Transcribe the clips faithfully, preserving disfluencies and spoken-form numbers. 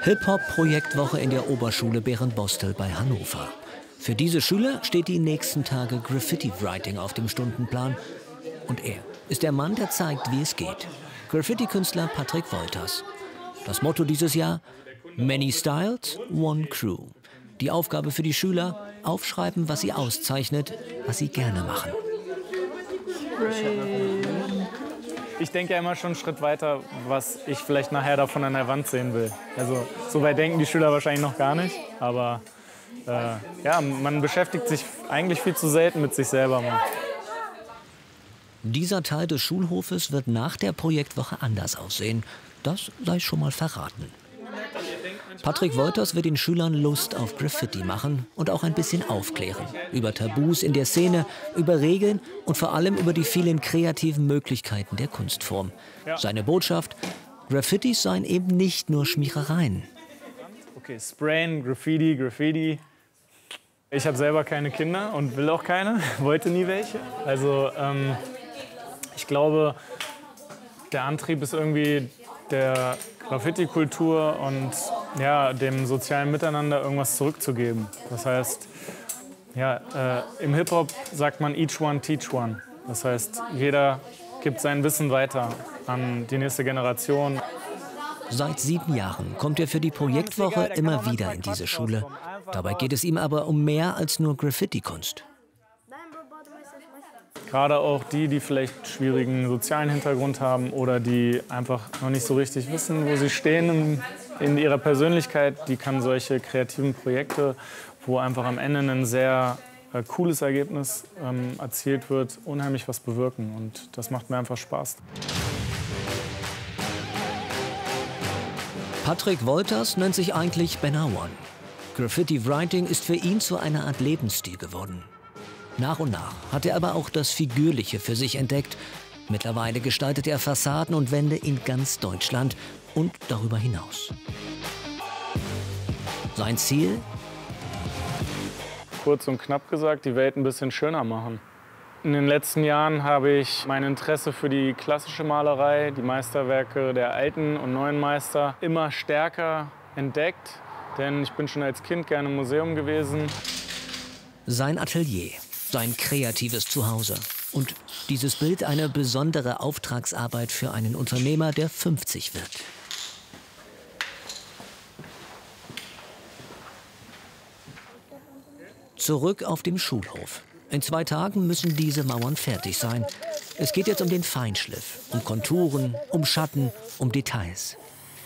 Hip-Hop-Projektwoche in der Oberschule Berend-Bostel bei Hannover. Für diese Schüler steht die nächsten Tage Graffiti-Writing auf dem Stundenplan. Und er ist der Mann, der zeigt, wie es geht. Graffiti-Künstler Patrick Wolters. Das Motto dieses Jahr: Many Styles, One Crew. Die Aufgabe für die Schüler: aufschreiben, was sie auszeichnet, was sie gerne machen. Ich denke ja immer schon einen Schritt weiter, was ich vielleicht nachher davon an der Wand sehen will. Also so weit denken die Schüler wahrscheinlich noch gar nicht. Aber äh, ja, man beschäftigt sich eigentlich viel zu selten mit sich selber. Man. Dieser Teil des Schulhofes wird nach der Projektwoche anders aussehen. Das sei schon mal verraten. Patrick Wolters wird den Schülern Lust auf Graffiti machen und auch ein bisschen aufklären. Über Tabus in der Szene, über Regeln und vor allem über die vielen kreativen Möglichkeiten der Kunstform. Seine Botschaft: Graffitis seien eben nicht nur Schmierereien. Okay, Sprayen, Graffiti, Graffiti. Ich habe selber keine Kinder und will auch keine, wollte nie welche. Also ähm, ich glaube, der Antrieb ist irgendwie der Graffiti-Kultur und ja, dem sozialen Miteinander irgendwas zurückzugeben. Das heißt, ja, äh, im Hip-Hop sagt man each one teach one. Das heißt, jeder gibt sein Wissen weiter an die nächste Generation. Seit sieben Jahren kommt er für die Projektwoche immer wieder in diese Schule. Dabei geht es ihm aber um mehr als nur Graffiti-Kunst. Gerade auch die, die vielleicht schwierigen sozialen Hintergrund haben oder die einfach noch nicht so richtig wissen, wo sie stehen in, in ihrer Persönlichkeit, die kann solche kreativen Projekte, wo einfach am Ende ein sehr äh, cooles Ergebnis ähm, erzielt wird, unheimlich was bewirken. Und das macht mir einfach Spaß. Patrick Wolters nennt sich eigentlich Benawan. Graffiti-Writing ist für ihn zu einer Art Lebensstil geworden. Nach und nach hat er aber auch das Figürliche für sich entdeckt. Mittlerweile gestaltet er Fassaden und Wände in ganz Deutschland und darüber hinaus. Sein Ziel? Kurz und knapp gesagt, die Welt ein bisschen schöner machen. In den letzten Jahren habe ich mein Interesse für die klassische Malerei, die Meisterwerke der alten und neuen Meister, immer stärker entdeckt. Denn ich bin schon als Kind gerne im Museum gewesen. Sein Atelier. Sein kreatives Zuhause. Und dieses Bild eine besondere Auftragsarbeit für einen Unternehmer, der fünfzig wird. Zurück auf dem Schulhof. In zwei Tagen müssen diese Mauern fertig sein. Es geht jetzt um den Feinschliff, um Konturen, um Schatten, um Details.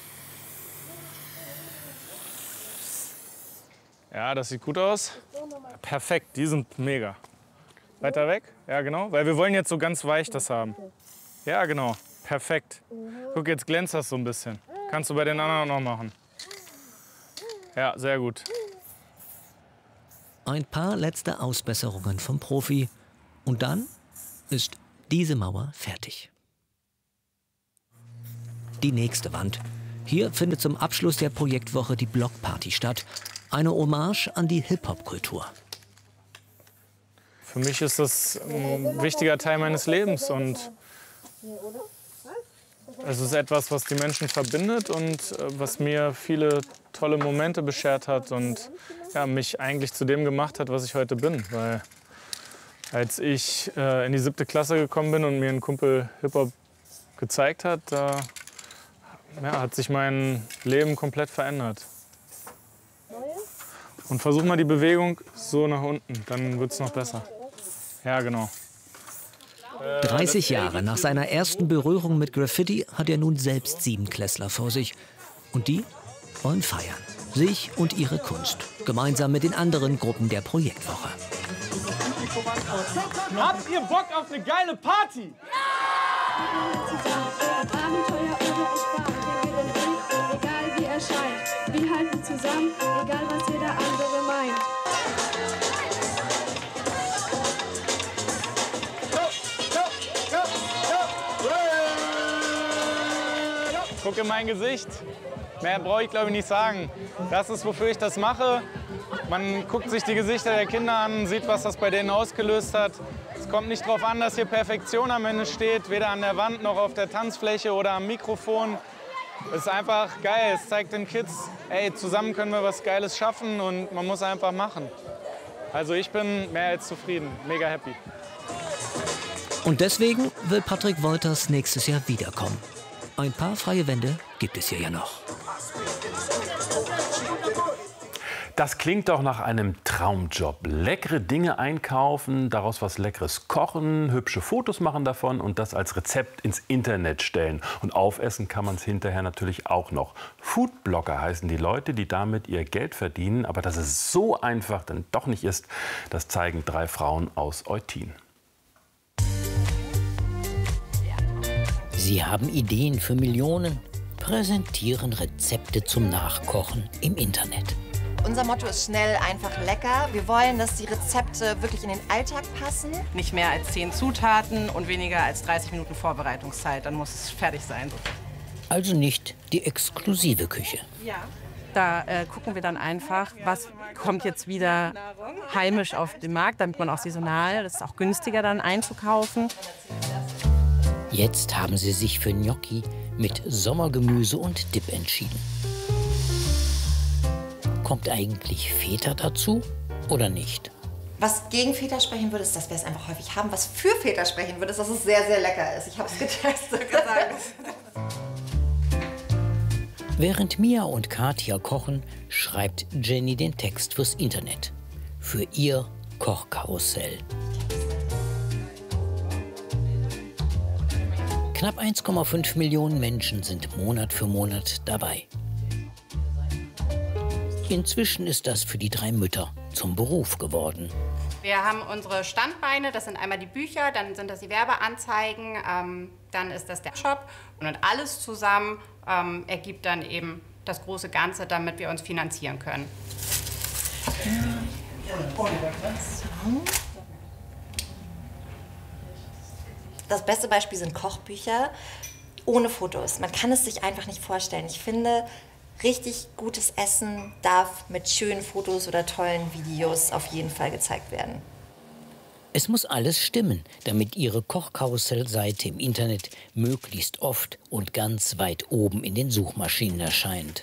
Ja, das sieht gut aus. Perfekt, die sind mega. Weiter weg? Ja, genau. Weil wir wollen jetzt so ganz weich das haben. Ja, genau. Perfekt. Guck, jetzt glänzt das so ein bisschen. Kannst du bei den anderen noch machen. Ja, sehr gut. Ein paar letzte Ausbesserungen vom Profi. Und dann ist diese Mauer fertig. Die nächste Wand. Hier findet zum Abschluss der Projektwoche die Blockparty statt. Eine Hommage an die Hip-Hop-Kultur. Für mich ist das ein wichtiger Teil meines Lebens und es ist etwas, was die Menschen verbindet und was mir viele tolle Momente beschert hat und ja, mich eigentlich zu dem gemacht hat, was ich heute bin. Weil als ich äh, in die siebte Klasse gekommen bin und mir ein Kumpel Hip-Hop gezeigt hat, da ja, hat sich mein Leben komplett verändert. Und versuch mal die Bewegung so nach unten, dann wird es noch besser. Ja, genau. dreißig Jahre nach seiner ersten Berührung mit Graffiti hat er nun selbst Siebenklässler vor sich. Und die wollen feiern. Sich und ihre Kunst. Gemeinsam mit den anderen Gruppen der Projektwoche. Habt ihr Bock auf eine geile Party? Egal wie er scheint, wir halten zusammen, egal was jeder andere meint. Guck in mein Gesicht. Mehr brauche ich, glaube ich, nicht sagen. Das ist, wofür ich das mache. Man guckt sich die Gesichter der Kinder an, sieht, was das bei denen ausgelöst hat. Es kommt nicht darauf an, dass hier Perfektion am Ende steht, weder an der Wand noch auf der Tanzfläche oder am Mikrofon. Es ist einfach geil. Es zeigt den Kids, ey, zusammen können wir was Geiles schaffen und man muss einfach machen. Also ich bin mehr als zufrieden, mega happy. Und deswegen will Patrick Wolters nächstes Jahr wiederkommen. Ein paar freie Wände gibt es hier ja noch. Das klingt doch nach einem Traumjob. Leckere Dinge einkaufen, daraus was Leckeres kochen, hübsche Fotos machen davon und das als Rezept ins Internet stellen. Und aufessen kann man es hinterher natürlich auch noch. Foodblogger heißen die Leute, die damit ihr Geld verdienen. Aber dass es so einfach dann doch nicht ist, das zeigen drei Frauen aus Eutin. Sie haben Ideen für Millionen, präsentieren Rezepte zum Nachkochen im Internet. Unser Motto ist schnell, einfach lecker. Wir wollen, dass die Rezepte wirklich in den Alltag passen. Nicht mehr als zehn Zutaten und weniger als dreißig Minuten Vorbereitungszeit, dann muss es fertig sein. Also nicht die exklusive Küche. Ja. Da äh, gucken wir dann einfach, was kommt jetzt wieder heimisch auf den Markt, damit man auch saisonal, das ist auch günstiger dann einzukaufen. Jetzt haben sie sich für Gnocchi mit Sommergemüse und Dip entschieden. Kommt eigentlich Feta dazu oder nicht? Was gegen Feta sprechen würde, ist, dass wir es einfach häufig haben. Was für Feta sprechen würde, ist, dass es sehr, sehr lecker ist. Ich habe es getestet. Während Mia und Katja kochen, schreibt Jenny den Text fürs Internet. Für ihr Kochkarussell. Knapp eins Komma fünf Millionen Menschen sind Monat für Monat dabei. Inzwischen ist das für die drei Mütter zum Beruf geworden. Wir haben unsere Standbeine, das sind einmal die Bücher, dann sind das die Werbeanzeigen, ähm, dann ist das der Shop. Und alles zusammen ähm, ergibt dann eben das große Ganze, damit wir uns finanzieren können. Das beste Beispiel sind Kochbücher ohne Fotos. Man kann es sich einfach nicht vorstellen. Ich finde, richtig gutes Essen darf mit schönen Fotos oder tollen Videos auf jeden Fall gezeigt werden. Es muss alles stimmen, damit Ihre Kochkarussellseite im Internet möglichst oft und ganz weit oben in den Suchmaschinen erscheint.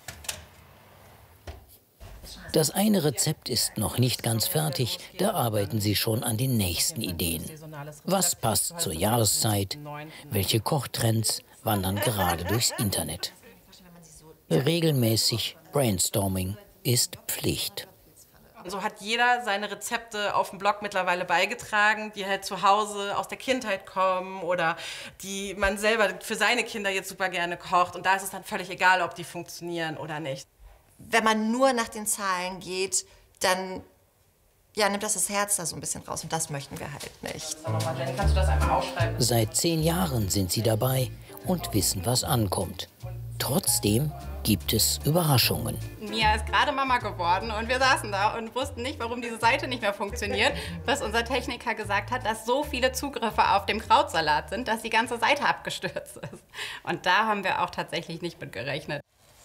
Das eine Rezept ist noch nicht ganz fertig, da arbeiten Sie schon an den nächsten Ideen. Was passt zur Jahreszeit? Welche Kochtrends wandern gerade durchs Internet? Regelmäßig Brainstorming ist Pflicht. So hat jeder seine Rezepte auf dem Blog mittlerweile beigetragen, die halt zu Hause aus der Kindheit kommen oder die man selber für seine Kinder jetzt super gerne kocht. Und da ist es dann völlig egal, ob die funktionieren oder nicht. Wenn man nur nach den Zahlen geht, dann ja, nimmt das das Herz da so ein bisschen raus. Und das möchten wir halt nicht. Jenny, kannst du das einmal aufschreiben? Seit zehn Jahren sind sie dabei und wissen, was ankommt. Trotzdem gibt es Überraschungen. Mia ist gerade Mama geworden und wir saßen da und wussten nicht, warum diese Seite nicht mehr funktioniert, bis unser Techniker gesagt hat, dass so viele Zugriffe auf dem Krautsalat sind, dass die ganze Seite abgestürzt ist. Und da haben wir auch tatsächlich nicht mit gerechnet.